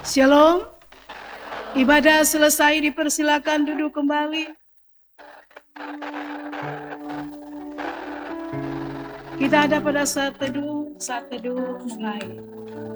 Shalom. Ibadah selesai, dipersilakan duduk kembali. Kita ada pada saat teduh mulai.